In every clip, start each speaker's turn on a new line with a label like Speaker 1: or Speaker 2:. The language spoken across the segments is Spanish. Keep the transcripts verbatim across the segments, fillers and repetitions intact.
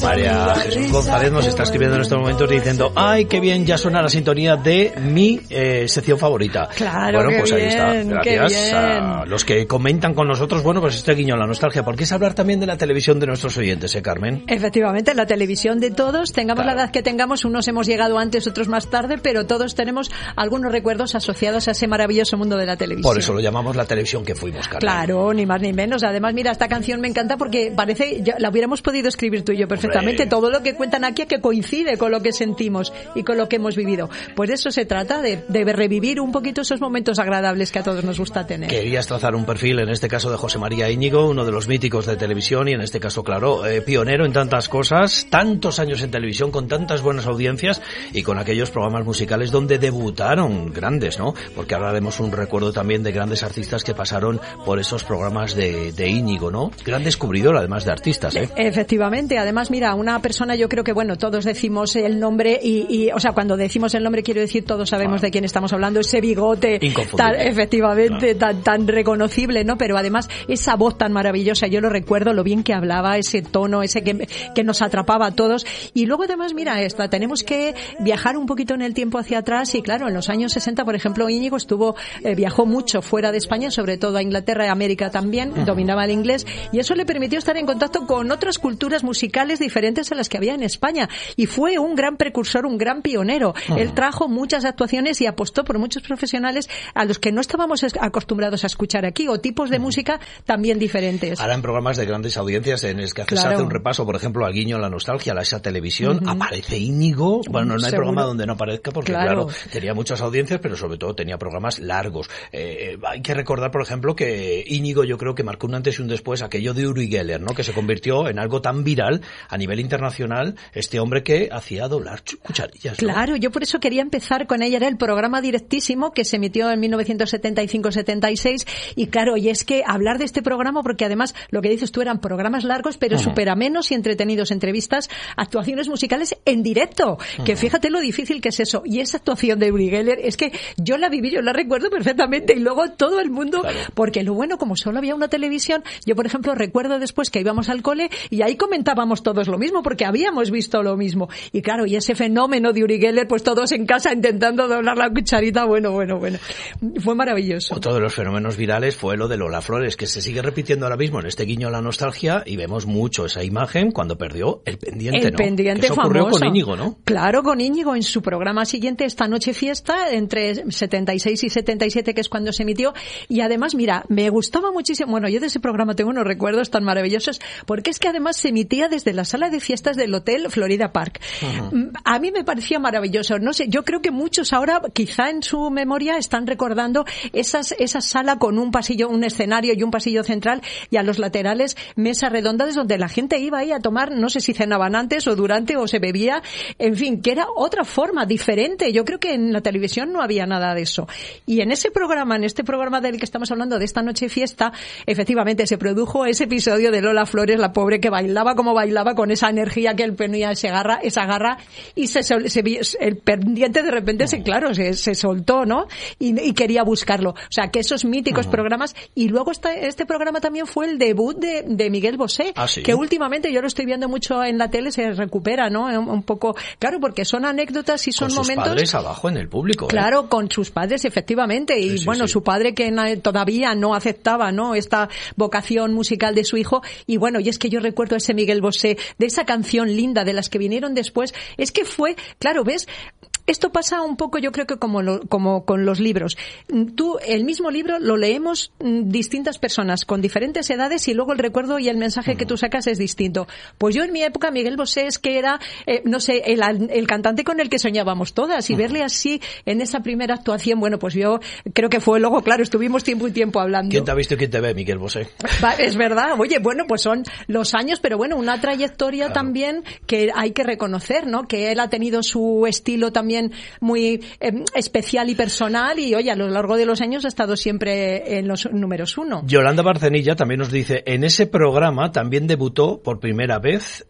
Speaker 1: María Jesús González nos está escribiendo en estos momentos diciendo: ¡ay, qué bien! Ya suena la sintonía de mi eh, sección favorita.
Speaker 2: Claro,
Speaker 1: bueno, pues
Speaker 2: bien,
Speaker 1: ahí está. Gracias a los que comentan con nosotros. Bueno, pues este guiño a la nostalgia, porque es hablar también de la televisión de nuestros oyentes, ¿eh, Carmen?
Speaker 2: Efectivamente, la televisión de todos, tengamos
Speaker 1: claro.
Speaker 2: la edad que tengamos, unos hemos llegado antes, otros más tarde, pero todos tenemos algunos recuerdos asociados a ese maravilloso mundo de la televisión.
Speaker 1: Por eso lo llamamos la televisión que fuimos, Carmen.
Speaker 2: Claro, ni más ni menos. Además, mira, esta canción me encanta porque parece, ya la hubiéramos podido escribir tú y yo perfectamente. Hombre. Todo lo que cuentan aquí es que coincide con lo que sentimos y con lo que hemos vivido. Pues de eso se trata, de, de revivir un poquito esos momentos agradables que a todos nos gusta tener.
Speaker 1: Querías trazar un perfil, en este caso de José María Íñigo, uno de los míticos de televisión y en este caso, claro, eh, pionero en tantas cosas, tantos años en televisión, con tantas buenas audiencias y con aquellos programas musicales donde debutaron grandes, ¿no? Porque ahora haremos un recuerdo también de grandes artistas que pasaron por esos programas de, de Íñigo, ¿no? Gran descubridor, además de artistas, ¿eh?
Speaker 2: Efectivamente. Además, mira, una persona, yo creo que, bueno, todos decimos el nombre y, y o sea, cuando decimos el nombre, quiero decir, todos sabemos ah. de quién estamos hablando, ese bigote tan, efectivamente, ah. tan, tan reconocible, ¿no? Pero además, esa voz tan maravillosa, yo lo recuerdo, lo bien que hablaba, ese tono, ese que, que nos atrapaba a todos. Y luego, además, mira, esta, tenemos que viajar un poquito en el tiempo hacia atrás y, claro, en los años sesenta, por ejemplo, Íñigo estuvo, eh, viajó mucho fuera de España, sobre todo a Inglaterra y América también, uh-huh. dominaba el inglés, y eso le permitió estar en contacto con otras culturas musicales diferentes a las que había en España, y fue un gran precursor, un gran pionero. Uh-huh. Él trajo muchas actuaciones y apostó por muchos profesionales a los que no estábamos acostumbrados a escuchar aquí, o tipos de uh-huh. música también diferentes.
Speaker 1: Ahora en programas de grandes audiencias en los que hace,
Speaker 2: claro.
Speaker 1: se hace un repaso, por ejemplo, al guiño, a la nostalgia, a esa televisión, uh-huh. aparece Íñigo. Bueno, no hay Seguro. programa donde no aparezca porque, claro. claro, tenía muchas audiencias, pero sobre todo tenía programas largos. Eh, hay que recordar, por ejemplo, que Íñigo, yo creo que marcó un antes y un después aquello de Uri Geller, ¿no? Que se convirtió en algo tan viral a nivel internacional, este hombre que hacía doblar cucharillas, ¿no?
Speaker 2: Claro, yo por eso quería empezar con ella. Era el programa directísimo que se emitió en mil novecientos setenta y cinco setenta y seis, y claro, y es que hablar de este programa, porque además lo que dices tú eran programas largos, pero uh-huh. súper amenos y entretenidos, entrevistas, actuaciones musicales en directo, uh-huh. que fíjate lo difícil que es eso. Y esa actuación de Uri Geller, es que yo la viví, yo la recuerdo perfectamente, y luego todo el mundo, claro. porque lo bueno, como solo había una televisión, yo por ejemplo recuerdo después que íbamos al cole y ahí comentábamos todos lo mismo, porque habíamos visto lo mismo. Y claro, y ese fenómeno de Uri Geller, pues todos en casa intentando doblar la cucharita, bueno, bueno, bueno. Fue maravilloso.
Speaker 1: Otro de los fenómenos virales fue lo de Lola Flores, que se sigue repitiendo ahora mismo en este guiño a la nostalgia, y vemos mucho esa imagen cuando perdió el pendiente,
Speaker 2: el
Speaker 1: ¿no?
Speaker 2: pendiente
Speaker 1: que eso
Speaker 2: famoso.
Speaker 1: Ocurrió con Íñigo, ¿no?
Speaker 2: Claro, con Íñigo en su programa siguiente, Esta Noche Fiesta, entre setenta y seis y setenta y siete, que es cuando se emitió. Y además, mira, me gustaba muchísimo, bueno, yo de ese programa tengo unos recuerdos tan maravillosos, porque es que además se emitía desde la sala de fiestas del Hotel Florida Park. Uh-huh. A mí me parecía maravilloso. No sé, yo creo que muchos ahora, quizá en su memoria, están recordando esas, esa sala con un pasillo, un escenario y un pasillo central, y a los laterales mesas redondas donde la gente iba ahí a tomar, no sé si cenaban antes o durante o se bebía, en fin, que era otra forma diferente. Yo creo que en la televisión no había nada de eso. Y en ese programa, en este programa del que estamos hablando, de Esta Noche Fiesta, efectivamente se produjo ese episodio de Lola Flores, la pobre que bailaba como bailaba, con esa energía que él tenía, esa garra, esa garra, y se, se, el pendiente de repente se, claro, se, se soltó, ¿no? Y, y quería buscarlo. O sea, que esos míticos uh-huh. programas. Y luego esta, este programa también fue el debut de, de Miguel Bosé,
Speaker 1: ¿Ah, sí?
Speaker 2: que últimamente yo lo estoy viendo mucho en la tele, se recupera, ¿no? Un, un poco, claro, porque son anécdotas y son
Speaker 1: con
Speaker 2: momentos.
Speaker 1: Sus padres abajo en el público.
Speaker 2: Claro,
Speaker 1: ¿eh?
Speaker 2: con sus padres, efectivamente. Y sí, sí, bueno, sí. su padre que todavía no aceptaba, ¿no? Esta vocación musical de su hijo. Y bueno, y es que yo recuerdo a ese Miguel Bosé, de esa canción linda, de las que vinieron después. Es que fue, claro, ¿ves? Esto pasa un poco, yo creo que como lo, como con los libros. Tú, el mismo libro lo leemos distintas personas con diferentes edades, y luego el recuerdo y el mensaje uh-huh. que tú sacas es distinto. Pues yo en mi época, Miguel Bosé es que era, eh, no sé, el, el cantante con el que soñábamos todas, y uh-huh. verle así en esa primera actuación, bueno, pues yo creo que fue luego, claro, estuvimos tiempo y tiempo hablando.
Speaker 1: ¿Quién te ha visto y quién te ve, Miguel Bosé?
Speaker 2: Es verdad, oye, bueno, pues son los años, pero bueno, una trayectoria claro. también que hay que reconocer, ¿no? Que él ha tenido su estilo también muy eh, especial y personal, y oye, a lo largo de los años ha estado siempre en los números uno.
Speaker 1: Yolanda Barcenilla también nos dice, en ese programa también debutó por primera vez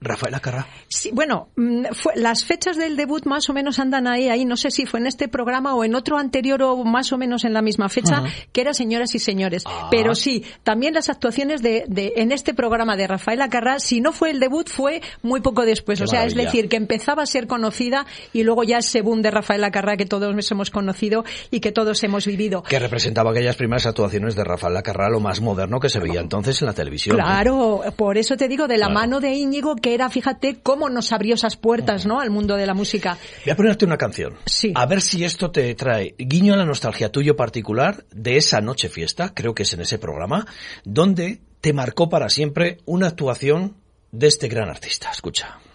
Speaker 1: Rafael Acarrá.
Speaker 2: Sí, bueno, fue, las fechas del debut más o menos andan ahí, ahí, no sé si fue en este programa o en otro anterior o más o menos en la misma fecha, uh-huh. que era Señoras y Señores. Ah. Pero sí, también las actuaciones de, de en este programa de Rafael Acarrá, si no fue el debut, fue muy poco después. Qué o sea, maravilla. Es decir, que empezaba a ser conocida y luego ya ese boom de Rafael Acarrá que todos hemos conocido y que todos hemos vivido.
Speaker 1: Que representaba aquellas primeras actuaciones de Rafael Acarrá, lo más moderno que se veía entonces en la televisión.
Speaker 2: Claro, ¿no? Por eso te digo, de la claro. mano de Íñigo, que era, fíjate, cómo nos abrió esas puertas, ¿no?, al mundo de la música.
Speaker 1: Voy a ponerte una canción.
Speaker 2: Sí.
Speaker 1: A ver si esto te trae guiño a la nostalgia tuyo particular de esa noche fiesta, creo que es en ese programa, donde te marcó para siempre una actuación de este gran artista. Escucha.